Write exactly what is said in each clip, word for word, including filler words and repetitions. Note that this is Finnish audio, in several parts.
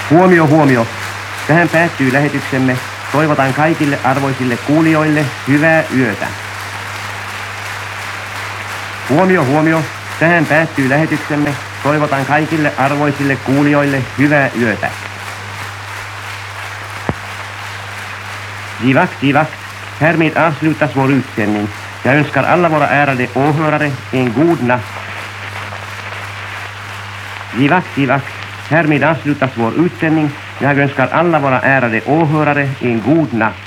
Huomio, huomio. Tähän päättyy lähetyksemme. Toivotan kaikille arvoisille kuulijoille hyvää yötä. Huomio, huomio. Tähän päättyy lähetyksemme. Toivotan kaikille arvoisille kuulijoille hyvää yötä. Givax, givax. Härmed avslutas vår utsändning. Jag önskar alla våra ärade åhörare en god natt. Givax, givax. Härmed avslutas vår utsändning. Jag önskar alla våra ärade åhörare en god natt.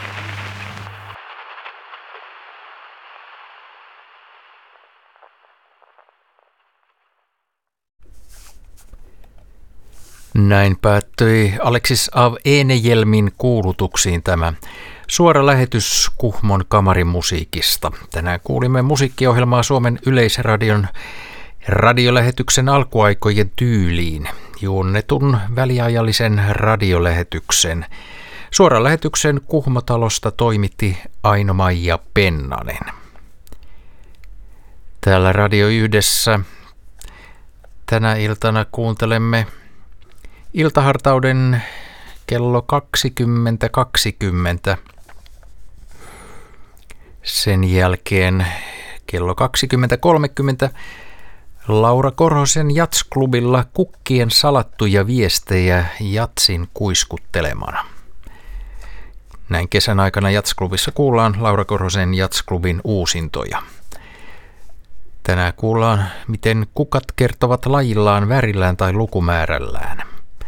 Näin päättyi Aleksis av Enejelmin kuulutuksiin tämä suora lähetys Kuhmon kamarimusiikista. Tänään kuulimme musiikkiohjelmaa Suomen Yleisradion radiolähetyksen alkuaikojen tyyliin, juonnetun väliajallisen radiolähetyksen. Suoran lähetyksen Kuhmotalosta toimitti Aino-Maija Pennanen. Täällä Radio Yhdessä tänä iltana kuuntelemme iltahartauden kello kaksikymmentä kaksikymmentä. Sen jälkeen kello kaksikymmentä kolmekymmentä Laura Korhosen Jats-klubilla kukkien salattuja viestejä Jatsin kuiskuttelemana. Näin kesän aikana Jats-klubissa kuullaan Laura Korhosen Jats-klubin uusintoja. Tänään kuullaan, miten kukat kertovat lajillaan, värillään tai lukumäärällään.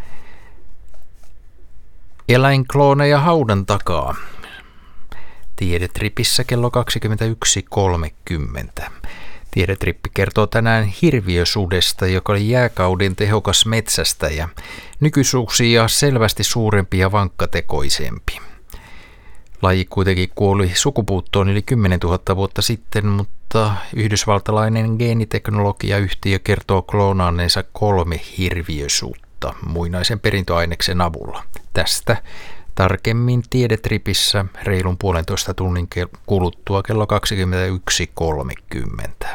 Eläinklooneja haudan takaa. Tiedetripissä kello kaksikymmentäyksi kolmekymmentä. Tiedetrippi kertoo tänään hirviösudesta, joka oli jääkauden tehokas metsästäjä. Nykysusia selvästi suurempi ja vankkatekoisempi. Laji kuitenkin kuoli sukupuuttoon yli kymmenentuhatta vuotta sitten, mutta yhdysvaltalainen geeniteknologiayhtiö kertoo kloonaanneensa kolme hirviösutta muinaisen perintöaineksen avulla. Tästä tarkemmin Tiedetripissä reilun puolentoista tunnin kuluttua kello kaksikymmentäyksi kolmekymmentä.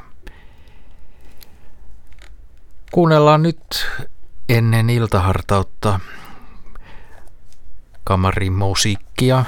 Kuunnellaan nyt ennen iltahartautta kamarimusiikkia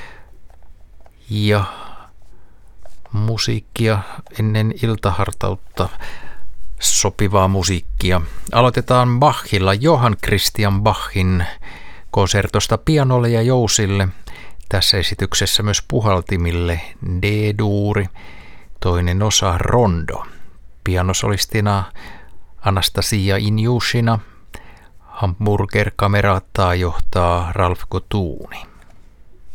ja musiikkia ennen iltahartautta sopivaa musiikkia. Aloitetaan Bachilla, Johann Christian Bachin konsertosta pianolle ja jousille. Tässä esityksessä myös puhaltimille D-duuri, toinen osa rondo. Pianosolistina Anastasia Injushina, Hamburger Kamerata johtaa Ralf Gotuni.